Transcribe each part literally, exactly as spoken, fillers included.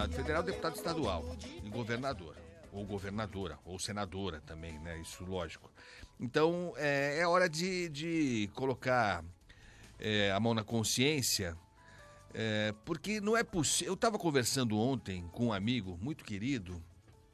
deputado federal, deputado estadual e governador. Ou governadora, ou senadora também, né? Isso, lógico. Então, é, é hora de, de colocar é, a mão na consciência, é, porque não é possível... Eu estava conversando ontem com um amigo muito querido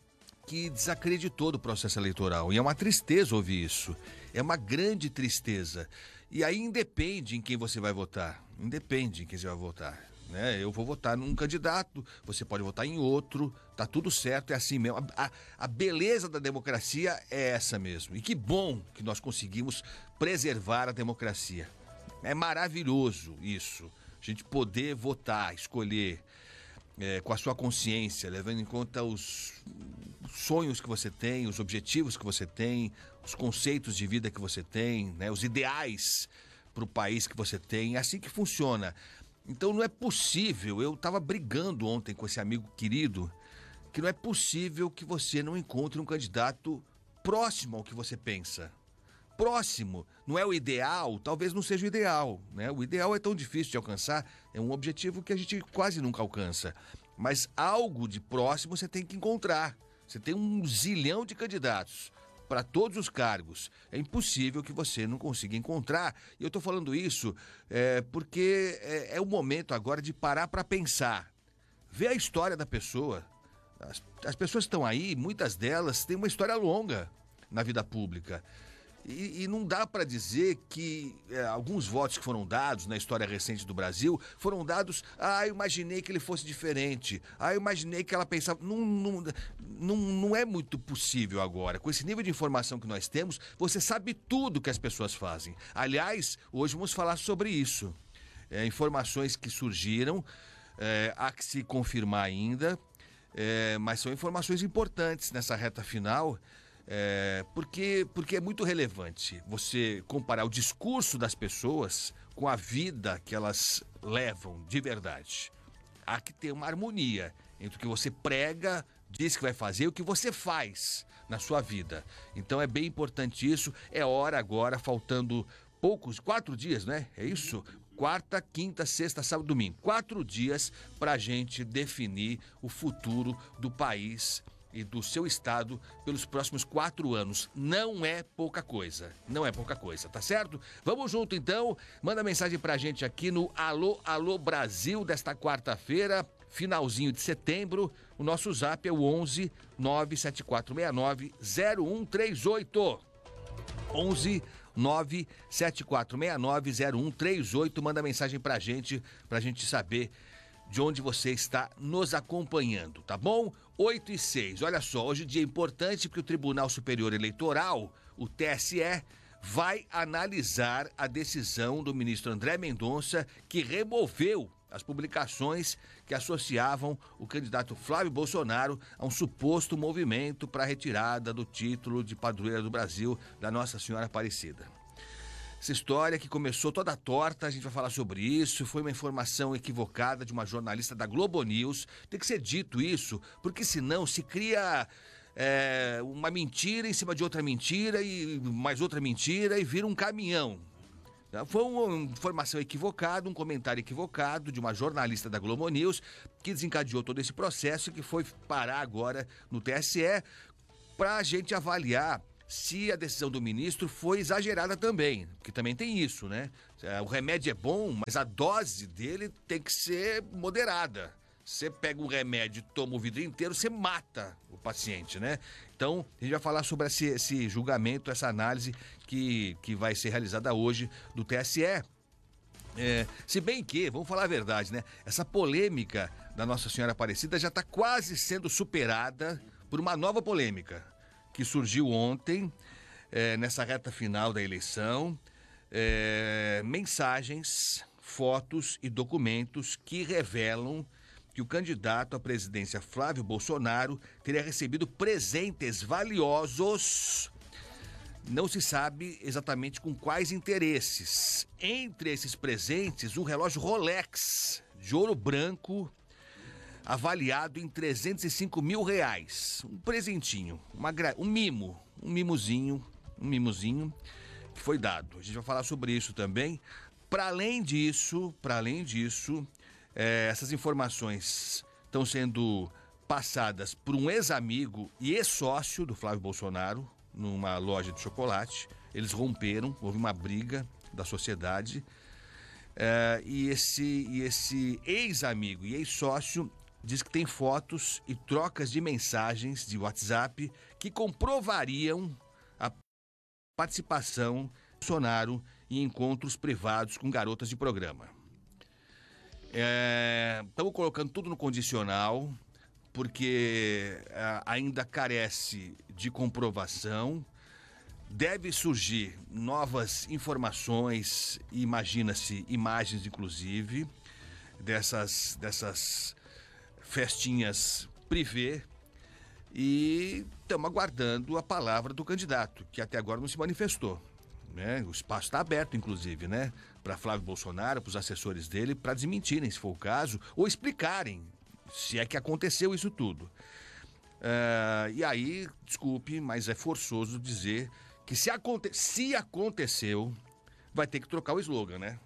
que desacreditou do processo eleitoral. E é uma tristeza ouvir isso. É uma grande tristeza. E aí independe em quem você vai votar. Independe em quem você vai votar. Né? Eu vou votar num candidato, você pode votar em outro, tá tudo certo, é assim mesmo. A, a, a beleza da democracia é essa mesmo. E que bom que nós conseguimos preservar a democracia. É maravilhoso isso. A gente poder votar, escolher é, com a sua consciência, levando em conta os sonhos que você tem, os objetivos que você tem, os conceitos de vida que você tem, né? Os ideais para o país que você tem. É assim que funciona. Então não é possível, eu estava brigando ontem com esse amigo querido, que não é possível que você não encontre um candidato próximo ao que você pensa. Próximo, não é o ideal, talvez não seja o ideal, né? O ideal é tão difícil de alcançar, é um objetivo que a gente quase nunca alcança. Mas algo de próximo você tem que encontrar. Você tem um zilhão de candidatos para todos os cargos. É impossível que você não consiga encontrar. E eu estou falando isso é, porque é, é o momento agora de parar para pensar. Ver a história da pessoa. As, as pessoas que estão aí, muitas delas têm uma história longa na vida pública. E, e não dá para dizer que é, alguns votos que foram dados na história recente do Brasil foram dados, ah, eu imaginei que ele fosse diferente, ah, eu imaginei que ela pensava... Não, não, não, não é muito possível agora. Com esse nível de informação que nós temos, você sabe tudo que as pessoas fazem. Aliás, hoje vamos falar sobre isso. É, informações que surgiram, é, há que se confirmar ainda, é, mas são informações importantes nessa reta final. É, porque, porque é muito relevante você comparar o discurso das pessoas com a vida que elas levam de verdade. Há que ter uma harmonia entre o que você prega, diz que vai fazer e o que você faz na sua vida. Então é bem importante isso. É hora agora, faltando poucos, quatro dias, né? É isso? Quarta, quinta, sexta, sábado, domingo. Quatro dias para a gente definir o futuro do país e do seu estado pelos próximos quatro anos. Não é pouca coisa, não é pouca coisa, tá certo? Vamos junto então, manda mensagem pra gente aqui no Alô, Alô Brasil desta quarta-feira, finalzinho de setembro. O nosso zap é o onze nove sete quatro seis nove zero um três oito. onze nove sete quatro seis nove zero um três oito, manda mensagem pra gente, pra gente saber de onde você está nos acompanhando, tá bom? oito e seis, olha só, hoje é um dia importante porque o Tribunal Superior Eleitoral, o T S E, vai analisar a decisão do ministro André Mendonça, que removeu as publicações que associavam o candidato Flávio Bolsonaro a um suposto movimento para a retirada do título de padroeira do Brasil da Nossa Senhora Aparecida. Essa história que começou toda torta, a gente vai falar sobre isso, foi uma informação equivocada de uma jornalista da Globo News. Tem que ser dito isso, porque senão se cria é, uma mentira em cima de outra mentira e mais outra mentira e vira um caminhão. Foi uma informação equivocada, um comentário equivocado de uma jornalista da Globo News que desencadeou todo esse processo e que foi parar agora no T S E para a gente avaliar se a decisão do ministro foi exagerada também, porque também tem isso, né? O remédio é bom, mas a dose dele tem que ser moderada. Você pega um remédio e toma o vidro inteiro, você mata o paciente, né? Então, a gente vai falar sobre esse, esse julgamento, essa análise que, que vai ser realizada hoje do T S E. É, se bem que, vamos falar a verdade, né? Essa polêmica da Nossa Senhora Aparecida já está quase sendo superada por uma nova polêmica que surgiu ontem, é, nessa reta final da eleição, é, mensagens, fotos e documentos que revelam que o candidato à presidência Flávio Bolsonaro teria recebido presentes valiosos. Não se sabe exatamente com quais interesses. Entre esses presentes, um relógio Rolex de ouro branco, avaliado em trezentos e cinco mil reais. Um presentinho, uma gra... um mimo, um mimozinho, um mimozinho que foi dado. A gente vai falar sobre isso também. Para além disso, para além disso, é, essas informações estão sendo passadas por um ex-amigo e ex-sócio do Flávio Bolsonaro numa loja de chocolate. Eles romperam, houve uma briga da sociedade. É, e esse, e esse ex-amigo e ex-sócio diz que tem fotos e trocas de mensagens de WhatsApp que comprovariam a participação do Bolsonaro em encontros privados com garotas de programa. Estamos é, colocando tudo no condicional, porque é, ainda carece de comprovação. Deve surgir novas informações, imagina-se, imagens inclusive, dessas, dessas festinhas privê, e estamos aguardando a palavra do candidato, que até agora não se manifestou, né? O espaço está aberto, inclusive, né? Para Flávio Bolsonaro, para os assessores dele, para desmentirem, se for o caso, ou explicarem se é que aconteceu isso tudo. Uh, e aí, desculpe, mas é forçoso dizer que se, aconte- se aconteceu, vai ter que trocar o slogan, né?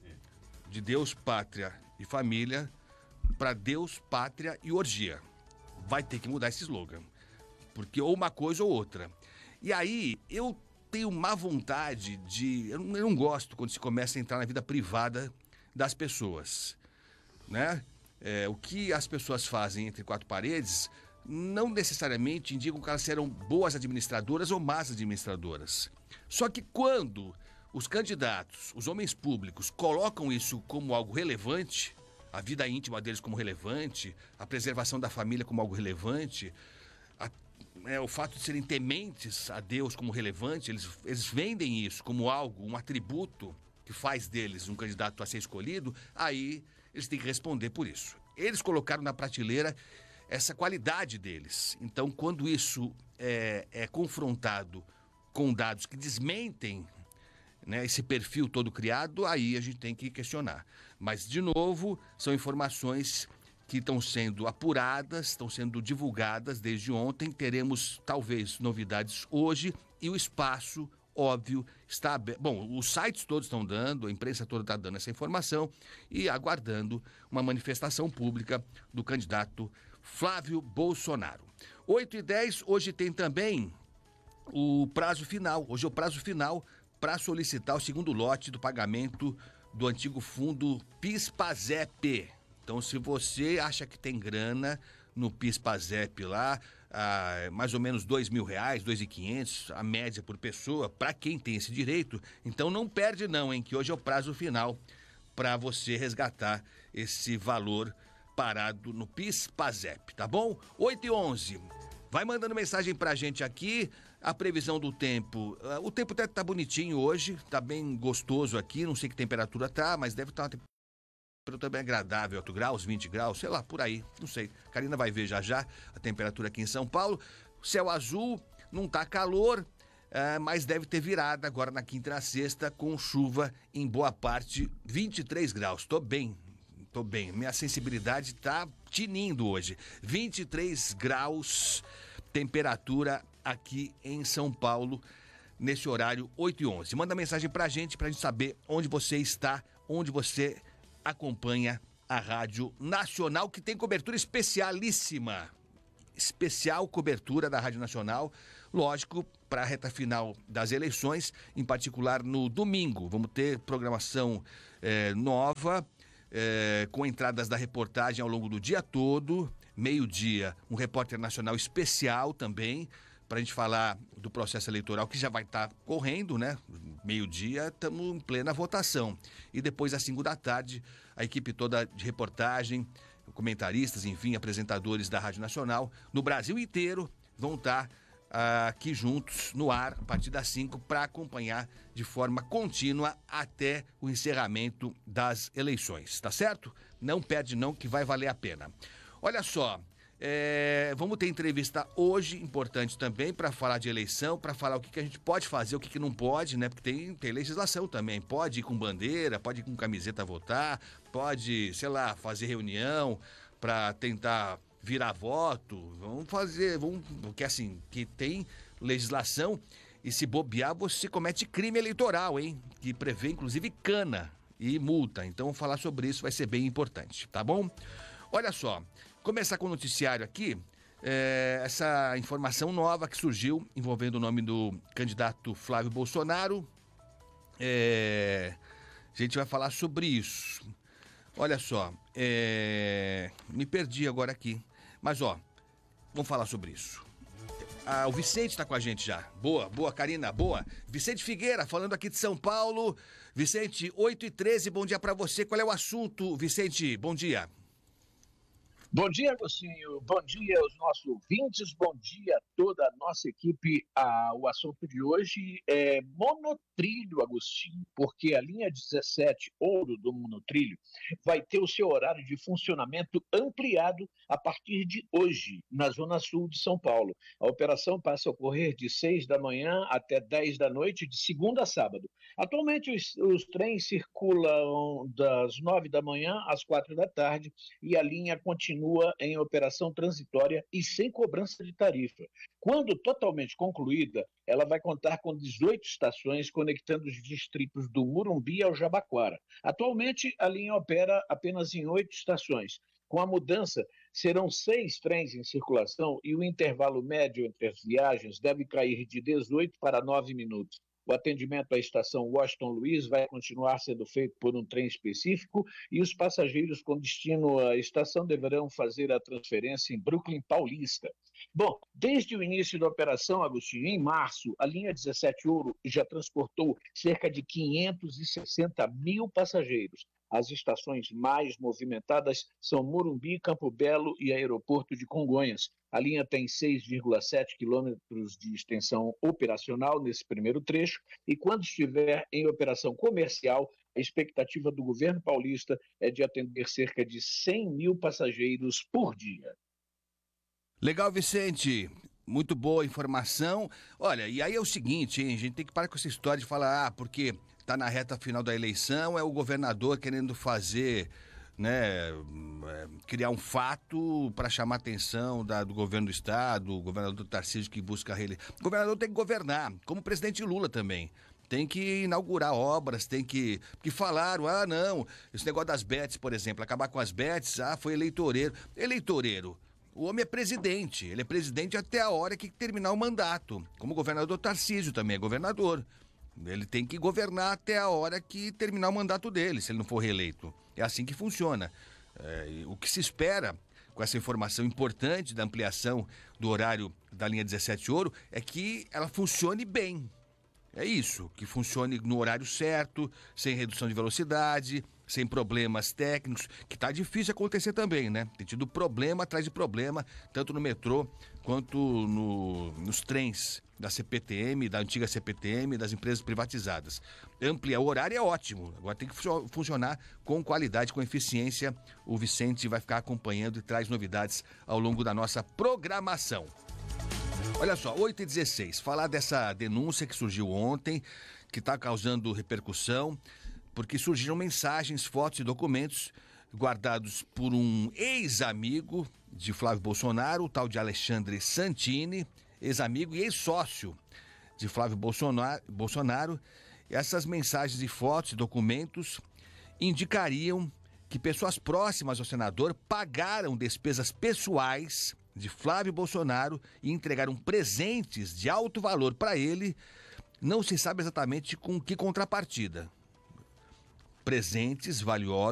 De Deus, Pátria e Família para Deus, Pátria e Orgia. Vai ter que mudar esse slogan, porque ou uma coisa ou outra. E aí, eu tenho má vontade de... Eu não, eu não gosto quando se começa a entrar na vida privada das pessoas, né? É, o que as pessoas fazem entre quatro paredes não necessariamente indicam que elas serão boas administradoras ou más administradoras. Só que quando os candidatos, os homens públicos, colocam isso como algo relevante, a vida íntima deles como relevante, a preservação da família como algo relevante, a, é, o fato de serem tementes a Deus como relevante, eles, eles vendem isso como algo, um atributo que faz deles um candidato a ser escolhido, aí eles têm que responder por isso. Eles colocaram na prateleira essa qualidade deles. Então, quando isso é, é confrontado com dados que desmentem, né, esse perfil todo criado, aí a gente tem que questionar. Mas, de novo, são informações que estão sendo apuradas, estão sendo divulgadas desde ontem. Teremos, talvez, novidades hoje e o espaço, óbvio, está aberto. Bom, os sites todos estão dando, a imprensa toda está dando essa informação e aguardando uma manifestação pública do candidato Flávio Bolsonaro. oito e dez, hoje tem também o prazo final. Hoje é o prazo final para solicitar o segundo lote do pagamento do antigo fundo PIS/PASEP. Então, se você acha que tem grana no PIS/PASEP lá, ah, mais ou menos dois mil reais, dois mil e quinhentos, a média por pessoa, para quem tem esse direito, então não perde não, hein, que hoje é o prazo final para você resgatar esse valor parado no PIS/PASEP, tá bom? oito e onze, vai mandando mensagem pra gente aqui, a previsão do tempo. Uh, o tempo até tá bonitinho hoje, tá bem gostoso aqui, não sei que temperatura tá, mas deve estar uma temperatura também agradável, oito graus, vinte graus, sei lá, por aí, não sei. Karina vai ver já já a temperatura aqui em São Paulo. Céu azul, não tá calor, uh, mas deve ter virada agora na quinta e na sexta, com chuva em boa parte, vinte e três graus, tô bem. Tô bem, minha sensibilidade tá tinindo hoje. vinte e três graus, temperatura aqui em São Paulo, nesse horário oito e onze. Manda mensagem pra gente, pra gente saber onde você está, onde você acompanha a Rádio Nacional, que tem cobertura especialíssima. Especial cobertura da Rádio Nacional, lógico, para a reta final das eleições, em particular no domingo. Vamos ter programação eh, nova, É, com entradas da reportagem ao longo do dia todo, meio-dia, um repórter nacional especial também, para a gente falar do processo eleitoral que já vai estar tá correndo, né? Meio-dia, estamos em plena votação. E depois, às cinco da tarde, a equipe toda de reportagem, comentaristas, enfim, apresentadores da Rádio Nacional, no Brasil inteiro, vão estar tá aqui juntos no ar a partir das cinco para acompanhar de forma contínua até o encerramento das eleições, tá certo? Não perde não, que vai valer a pena. Olha só, é, vamos ter entrevista hoje, importante também, para falar de eleição, para falar o que, que a gente pode fazer, o que, que não pode, né? Porque tem, tem legislação também, pode ir com bandeira, pode ir com camiseta votar, pode, sei lá, fazer reunião para tentar virar voto, vamos fazer, vamos, porque assim, que tem legislação e se bobear você comete crime eleitoral, hein? Que prevê inclusive cana e multa, então falar sobre isso vai ser bem importante, tá bom? Olha só, Começar com o noticiário aqui, é, essa informação nova que surgiu envolvendo o nome do candidato Flávio Bolsonaro. É, a gente vai falar sobre isso. Olha só, é, me perdi agora aqui, mas ó, vamos falar sobre isso. Ah, o Vicente está com a gente já. Boa, boa, Karina, boa. Vicente Figueira, falando aqui de São Paulo. Vicente, oito e treze, bom dia para você. Qual é o assunto, Vicente? Bom dia. Bom dia, Agostinho. Bom dia aos nossos ouvintes. Bom dia a toda a nossa equipe. Ah, o assunto de hoje é monotrilho, Agostinho, porque a linha dezessete Ouro do monotrilho vai ter o seu horário de funcionamento ampliado a partir de hoje, na Zona Sul de São Paulo. A operação passa a ocorrer de seis da manhã até dez da noite, de segunda a sábado. Atualmente, os, os trens circulam das nove da manhã às quatro da tarde e a linha continua em operação transitória e sem cobrança de tarifa. Quando totalmente concluída, ela vai contar com dezoito estações conectando os distritos do Morumbi ao Jabaquara. Atualmente, a linha opera apenas em oito estações. Com a mudança, serão seis trens em circulação e o intervalo médio entre as viagens deve cair de dezoito para nove minutos. O atendimento à estação Washington Luiz vai continuar sendo feito por um trem específico e os passageiros com destino à estação deverão fazer a transferência em Brooklyn Paulista. Bom, desde o início da operação, Agostinho, em março, a linha dezessete Ouro já transportou cerca de quinhentos e sessenta mil passageiros. As estações mais movimentadas são Morumbi, Campo Belo e Aeroporto de Congonhas. A linha tem seis vírgula sete quilômetros de extensão operacional nesse primeiro trecho e, quando estiver em operação comercial, a expectativa do governo paulista é de atender cerca de cem mil passageiros por dia. Legal, Vicente. Muito boa informação. Olha, e aí é o seguinte, hein? A gente tem que parar com essa história de falar, ah, porque tá na reta final da eleição, é o governador querendo fazer, né, criar um fato para chamar a atenção da, do governo do estado, o governador Tarcísio que busca a reeleição. O governador tem que governar, como o presidente Lula também. Tem que inaugurar obras, tem que... Porque falaram, ah, não, esse negócio das bets, por exemplo, acabar com as bets, ah, foi eleitoreiro. Eleitoreiro. O homem é presidente, ele é presidente até a hora que terminar o mandato. Como o governador Tarcísio também é governador. Ele tem que governar até a hora que terminar o mandato dele, se ele não for reeleito. É assim que funciona. É, o que se espera com essa informação importante da ampliação do horário da linha dezessete Ouro é que ela funcione bem. É isso, que funcione no horário certo, sem redução de velocidade, sem problemas técnicos, que tá difícil acontecer também, né? Tem tido problema atrás de problema, tanto no metrô quanto no, nos trens da C P T M, da antiga C P T M, das empresas privatizadas. Ampliar o horário é ótimo, agora tem que funcionar com qualidade, com eficiência. O Vicente vai ficar acompanhando e traz novidades ao longo da nossa programação. Olha só, oito e dezesseis, falar dessa denúncia que surgiu ontem, que está causando repercussão, porque surgiram mensagens, fotos e documentos guardados por um ex-amigo de Flávio Bolsonaro, o tal de Alexandre Santini, ex-amigo e ex-sócio de Flávio Bolsonaro, Bolsonaro. Essas mensagens e fotos e documentos indicariam que pessoas próximas ao senador pagaram despesas pessoais de Flávio Bolsonaro e entregaram presentes de alto valor para ele, não se sabe exatamente com que contrapartida. Presentes valiosos